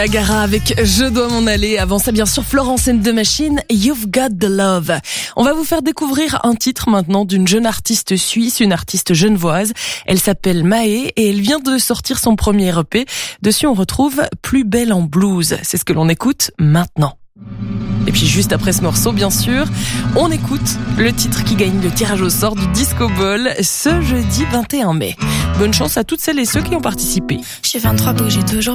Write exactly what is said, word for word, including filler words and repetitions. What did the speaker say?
Gara avec Je dois m'en aller. Avant ça, bien sûr, Florence and the Machine, You've Got the Love. On va vous faire découvrir un titre maintenant d'une jeune artiste suisse, une artiste genevoise. Elle s'appelle Maë et elle vient de sortir son premier E P. Dessus, on retrouve Plus belle en blues. C'est ce que l'on écoute maintenant. Et puis juste après ce morceau, bien sûr, on écoute le titre qui gagne le tirage au sort du Disco Ball ce jeudi vingt et un mai. Bonne chance à toutes celles et ceux qui ont participé. J'ai vingt-trois beaux, j'ai toujours